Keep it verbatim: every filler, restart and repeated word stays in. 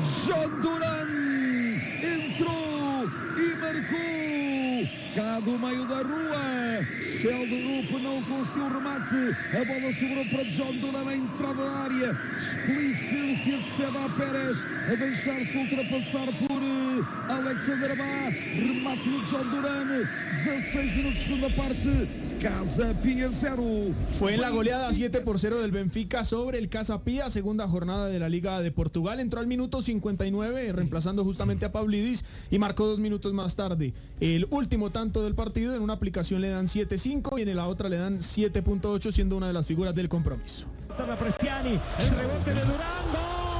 John Duran entrou e marcou cá do meio da rua. Céu do grupo não conseguiu o remate, a bola sobrou para John Duran na entrada da área. Explicência de Seba Pérez a deixar-se ultrapassar por uh, Alexander Abá. Remate de John Duran, dezesseis minutos, segunda parte. Casa Pia cero. Fue en la goleada siete por cero del Benfica sobre el Casa Pia, segunda jornada de la Liga de Portugal. Entró al minuto cincuenta y nueve, reemplazando justamente a Pavlidis, y marcó dos minutos más tarde el último tanto del partido. En una aplicación le dan siete punto cinco y en la otra le dan siete punto ocho, siendo una de las figuras del compromiso. El rebote de Durán, ¡gol!